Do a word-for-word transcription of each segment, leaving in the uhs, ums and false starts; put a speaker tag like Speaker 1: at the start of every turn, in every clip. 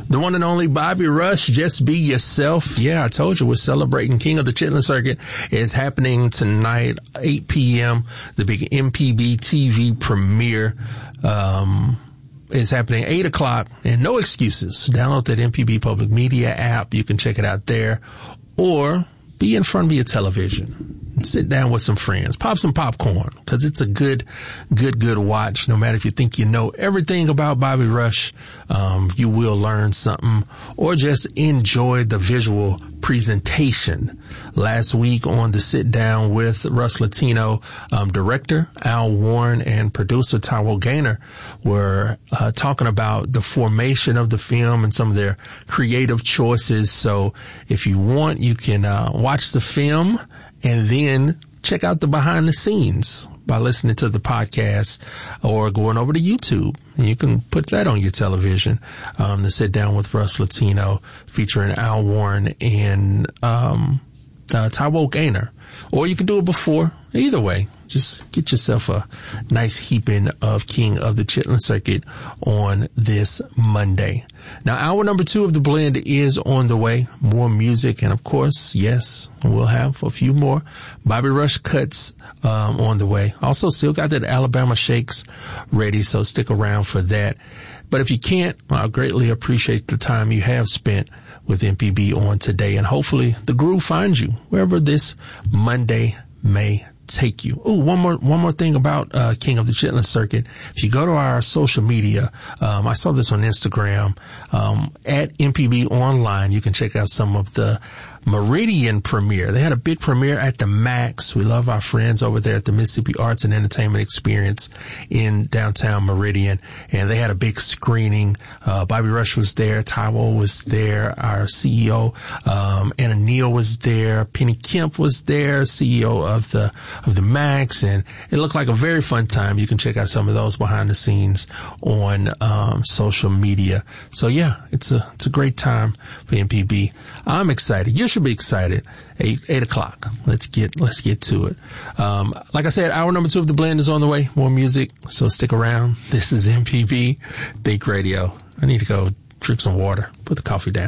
Speaker 1: The one and only Bobby Rush, Just Be Yourself. Yeah, I told you we're celebrating King of the Chitlin Circuit. It's happening tonight, eight p.m. The big M P B T V premiere um, is happening eight o'clock, and no excuses. Download that M P B Public Media app. You can check it out there, or be in front of your television. Sit down with some friends, pop some popcorn, because it's a good, good, good watch. No matter if you think you know everything about Bobby Rush, um, you will learn something, or just enjoy the visual presentation. Last week on the Sit Down with Russ Latino, um, director Al Warren and producer Tyrell Gaynor were uh, talking about the formation of the film and some of their creative choices. So if you want, you can uh, watch the film and then check out the behind the scenes by listening to the podcast or going over to YouTube. And you can put that on your television. Um, the Sit Down with Russ Latino featuring Al Warren and um, uh, Tyrell Gaynor. Or you can do it before. Either way, just get yourself a nice heaping of King of the Chitlin Circuit on this Monday. Now, hour number two of the blend is on the way. More music, and of course, yes, we'll have a few more Bobby Rush cuts um, on the way. Also, still got that Alabama Shakes ready, so stick around for that. But if you can't, I'll greatly appreciate the time you have spent with M P B on today, and hopefully the groove finds you wherever this Monday may take you. Oh, one more, one more thing about, uh, King of the Chitlin Circuit. If you go to our social media, um, I saw this on Instagram, um, at M P B Online, you can check out some of the Meridian premiere. They had a big premiere at the Max. We love our friends over there at the Mississippi Arts and Entertainment Experience in downtown Meridian. And they had a big screening. Uh, Bobby Rush was there. Tyrell was there. Our C E O, um, Anna Neal was there. Penny Kemp was there, C E O of the, of the Max. And it looked like a very fun time. You can check out some of those behind the scenes on, um, social media. So yeah, it's a, it's a great time for M P B. I'm excited. You should be excited. Eight, eight o'clock. Let's get, let's get to it. Um, like I said, hour number two of the blend is on the way. More music. So stick around. This is M P B Think Radio. I need to go drink some water. Put the coffee down.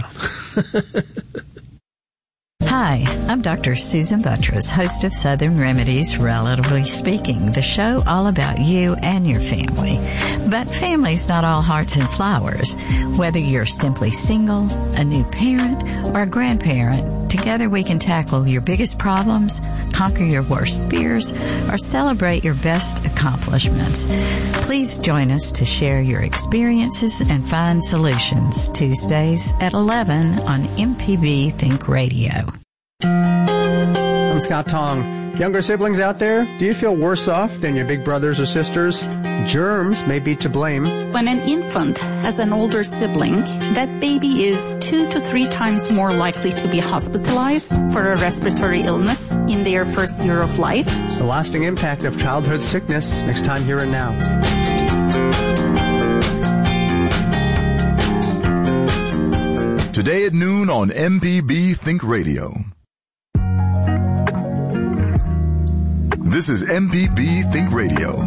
Speaker 2: Hi, I'm Doctor Susan Buttress, host of Southern Remedies, Relatively Speaking, the show all about you and your family. But family's not all hearts and flowers. Whether you're simply single, a new parent, or a grandparent, together we can tackle your biggest problems, conquer your worst fears, or celebrate your best accomplishments. Please join us to share your experiences and find solutions. Tuesdays at eleven on M P B Think Radio.
Speaker 3: I'm Scott Tong. Younger siblings out there, do you feel worse off than your big brothers or sisters? Germs may be to blame.
Speaker 4: When an infant has an older sibling, that baby is two to three times more likely to be hospitalized for a respiratory illness in their first year of life.
Speaker 3: The lasting impact of childhood sickness, next time Here and Now.
Speaker 5: Today at noon on M P B Think Radio. This is M P B Think Radio.